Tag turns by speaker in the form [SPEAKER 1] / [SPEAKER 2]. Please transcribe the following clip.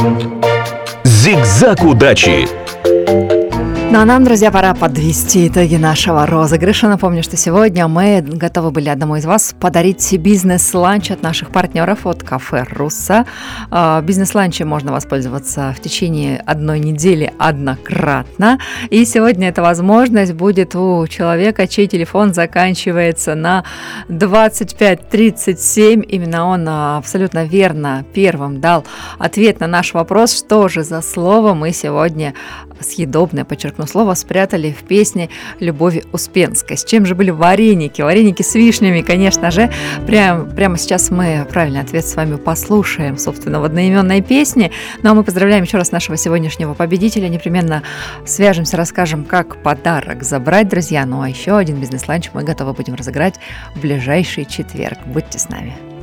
[SPEAKER 1] Зигзаг удачи!
[SPEAKER 2] Ну а нам, друзья, пора подвести итоги нашего розыгрыша. Напомню, что сегодня мы готовы были одному из вас подарить бизнес-ланч от наших партнеров от кафе «Руссо». Бизнес-ланчем можно воспользоваться в течение одной недели однократно. И сегодня эта возможность будет у человека, чей телефон заканчивается на 2537. Именно он абсолютно верно первым дал ответ на наш вопрос, что же за слово мы сегодня съедобное, подчеркну слово, спрятали в песне Любови Успенской. С чем же были вареники? Вареники с вишнями, конечно же. Прямо сейчас мы правильный ответ с вами послушаем, собственно, в одноименной песне. Ну а мы поздравляем еще раз нашего сегодняшнего победителя. Непременно свяжемся, расскажем, как подарок забрать, друзья. Ну а еще один бизнес-ланч мы готовы будем разыграть в ближайший четверг. Будьте с нами.